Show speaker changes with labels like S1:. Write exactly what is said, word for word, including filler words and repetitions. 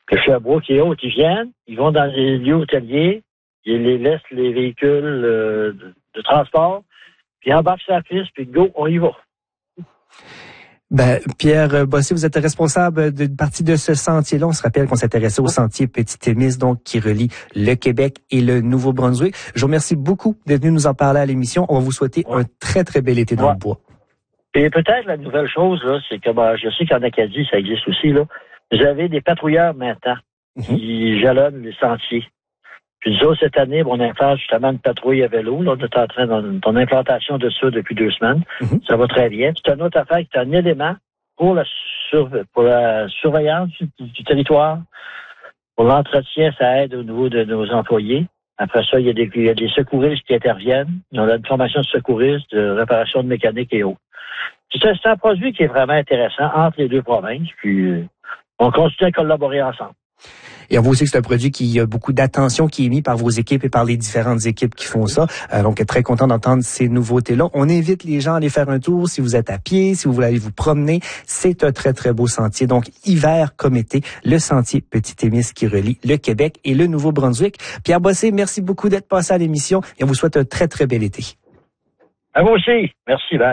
S1: que Sherbrooke et autres, ils viennent, ils vont dans les lieux hôteliers, ils les laissent les véhicules euh, de, de transport, puis ils embarquent sur la piste, puis go, on y va.
S2: Ben, Pierre Bossé, vous êtes responsable d'une partie de ce sentier-là. On se rappelle qu'on s'intéressait au sentier Petit-Témis, donc, qui relie le Québec et le Nouveau-Brunswick. Je vous remercie beaucoup d'être venu nous en parler à l'émission. On va vous souhaiter ouais. un très, très bel été dans ouais. le bois.
S1: Et peut-être la nouvelle chose, là, c'est que, ben, je sais qu'en Acadie, ça existe aussi, là. Vous avez des patrouilleurs maintenant mm-hmm. qui jalonnent les sentiers. Puis nous autres, cette année, on implante justement une patrouille à vélo. Là, on est en train d'une implantation de ça depuis deux semaines. Mm-hmm. Ça va très bien. C'est une autre affaire qui est un élément pour la, sur, pour la surveillance du, du territoire. Pour l'entretien, ça aide au niveau de nos employés. Après ça, il y a des, il y a des secouristes qui interviennent. On a une formation de secouristes, de réparation de mécanique et autres. C'est un, c'est un produit qui est vraiment intéressant entre les deux provinces. Puis, on continue à collaborer ensemble.
S2: Et on voit aussi que c'est un produit qui a beaucoup d'attention qui est mis par vos équipes et par les différentes équipes qui font ça. Euh, donc, très content d'entendre ces nouveautés-là. On invite les gens à aller faire un tour si vous êtes à pied, si vous voulez aller vous promener. C'est un très, très beau sentier. Donc, hiver comme été, le sentier Petit-Témis qui relie le Québec et le Nouveau-Brunswick. Pierre Bossé, merci beaucoup d'être passé à l'émission et on vous souhaite un très, très bel été.
S1: À vous aussi. Merci, bye.